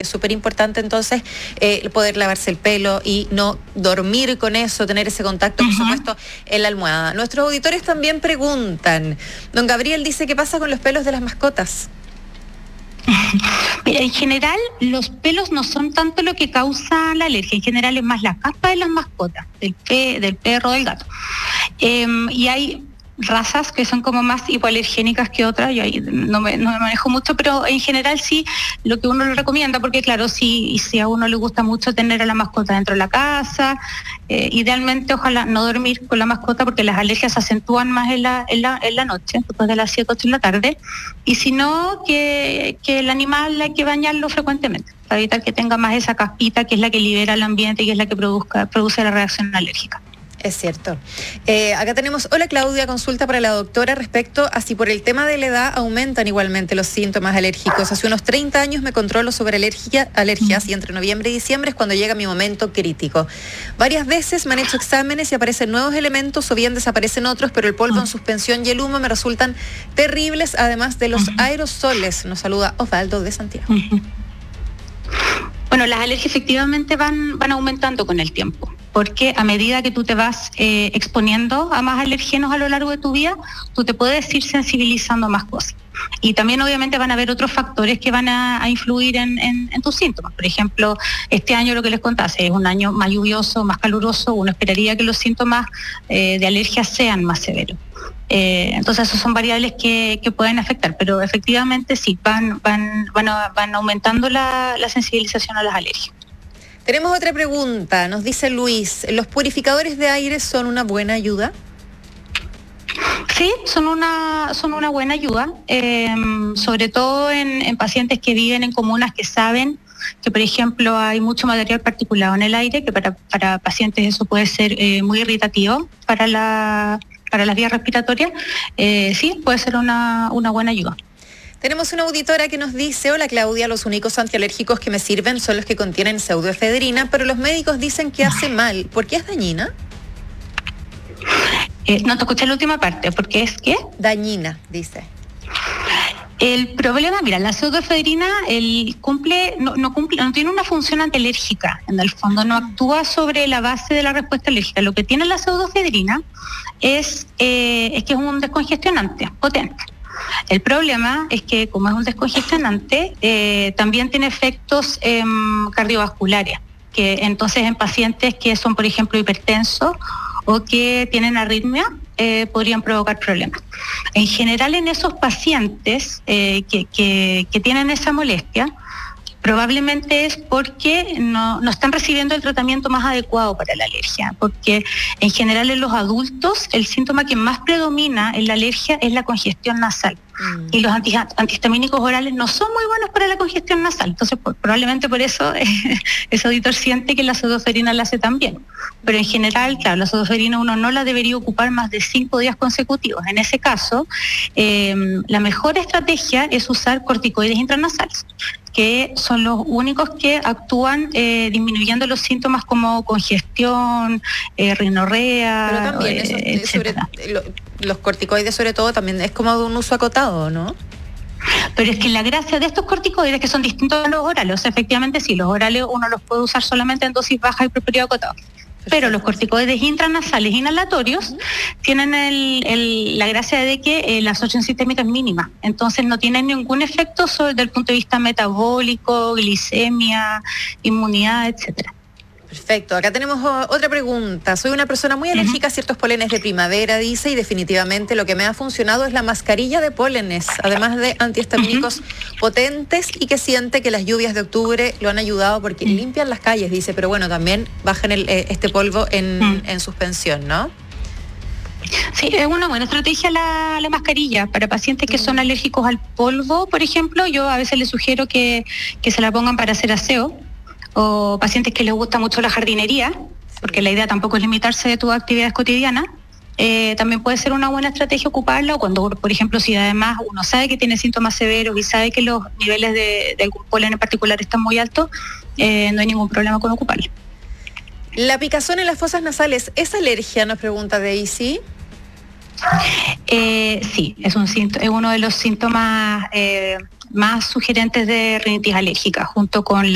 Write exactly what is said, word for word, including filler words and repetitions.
es súper importante entonces eh, poder lavarse el pelo y no dormir con eso, tener ese contacto, por uh-huh. supuesto, en la almohada. Nuestros auditores también preguntan, don Gabriel dice, ¿qué pasa con los pelos de las mascotas? Mira, en general los pelos no son tanto lo que causa la alergia, en general es más la capa de las mascotas, del, pe, del perro, del gato. Eh, y hay razas que son como más hipoalergénicas que otras, yo ahí no me, no me manejo mucho, pero en general sí, lo que uno le recomienda, porque claro, si, si a uno le gusta mucho tener a la mascota dentro de la casa, eh, idealmente ojalá no dormir con la mascota porque las alergias se acentúan más en la, en la, en la noche, después de las siete, ocho de la tarde, y si no, que, que el animal hay que bañarlo frecuentemente, para evitar que tenga más esa caspita que es la que libera el ambiente y que es la que produzca, produce la reacción alérgica. Es cierto. Eh, acá tenemos, hola Claudia, consulta para la doctora respecto a si por el tema de la edad aumentan igualmente los síntomas alérgicos. Hace unos treinta años me controlo sobre alergia, alergias y entre noviembre y diciembre es cuando llega mi momento crítico. Varias veces me han hecho exámenes y aparecen nuevos elementos o bien desaparecen otros, pero el polvo en suspensión y el humo me resultan terribles, además de los aerosoles. Nos saluda Osvaldo de Santiago. Bueno, las alergias efectivamente van, van aumentando con el tiempo, porque a medida que tú te vas eh, exponiendo a más alergenos a lo largo de tu vida, tú te puedes ir sensibilizando a más cosas. Y también obviamente van a haber otros factores que van a, a influir en, en, en tus síntomas. Por ejemplo, este año lo que les contase es un año más lluvioso, más caluroso, uno esperaría que los síntomas eh, de alergia sean más severos. Eh, entonces, esas son variables que, que pueden afectar, pero efectivamente sí, van, van, van, a, van aumentando la, la sensibilización a las alergias. Tenemos otra pregunta, nos dice Luis, ¿los purificadores de aire son una buena ayuda? Sí, son una, son una buena ayuda, eh, sobre todo en, en pacientes que viven en comunas que saben que, por ejemplo, hay mucho material particulado en el aire, que para, para pacientes eso puede ser eh, muy irritativo para la... para las vías respiratorias, eh, sí, puede ser una, una buena ayuda. Tenemos una auditora que nos dice, hola Claudia, los únicos antialérgicos que me sirven son los que contienen pseudoefedrina, pero los médicos dicen que hace mal. ¿Por qué es dañina? Eh, no te escuché la última parte, ¿por qué es qué? Dañina, dice. El problema, mira, la pseudoefedrina el cumple, no, no cumple, no tiene una función antialérgica, en el fondo no actúa sobre la base de la respuesta alérgica. Lo que tiene la pseudoefedrina es, eh, es que es un descongestionante potente. El problema es que como es un descongestionante, eh, también tiene efectos eh, cardiovasculares, que entonces en pacientes que son, por ejemplo, hipertensos o que tienen arritmia, eh, podrían provocar problemas. En general, en esos pacientes eh, que, que, que tienen esa molestia, probablemente es porque no, no están recibiendo el tratamiento más adecuado para la alergia, porque en general en los adultos el síntoma que más predomina en la alergia es la congestión nasal. Mm. Y los anti, antihistamínicos orales no son muy buenos para la congestión nasal, entonces por, probablemente por eso eh, ese auditor siente que la pseudoefedrina la hace tan bien. Pero en general, claro, la pseudoefedrina uno no la debería ocupar más de cinco días consecutivos. En ese caso, eh, la mejor estrategia es usar corticoides intranasales, que son los únicos que actúan eh, disminuyendo los síntomas como congestión, eh, rinorrea, pero también eso, eh, sobre, lo, los corticoides sobre todo también es como de un uso acotado, ¿no? Pero es que la gracia de estos corticoides que son distintos a los orales, o sea, efectivamente sí, los orales uno los puede usar solamente en dosis baja y por periodo acotado. Pero los corticoides intranasales inhalatorios uh-huh. tienen el, el, la gracia de que eh, la absorción sistémica es mínima, entonces no tienen ningún efecto sobre, desde el punto de vista metabólico, glicemia, inmunidad, etcétera. Perfecto, acá tenemos otra pregunta. Soy una persona muy alérgica uh-huh. a ciertos polenes de primavera, dice, y definitivamente lo que me ha funcionado es la mascarilla de pólenes, además de antihistamínicos uh-huh. potentes, y que siente que las lluvias de octubre lo han ayudado porque uh-huh. limpian las calles, dice, pero bueno, también bajan el, este polvo en, uh-huh. en suspensión, ¿no? Sí, es una buena estrategia la, la mascarilla. Para pacientes que son alérgicos al polvo, por ejemplo, yo a veces les sugiero que, que se la pongan para hacer aseo, o pacientes que les gusta mucho la jardinería, porque la idea tampoco es limitarse de tus actividades cotidianas, eh, también puede ser una buena estrategia ocuparla, o cuando, por ejemplo, si además uno sabe que tiene síntomas severos y sabe que los niveles de, de algún polen en particular están muy altos, eh, no hay ningún problema con ocuparla. La picazón en las fosas nasales, ¿es alergia? Nos pregunta Daisy. Eh, sí, es, un, es uno de los síntomas eh, más sugerentes de rinitis alérgica, junto con la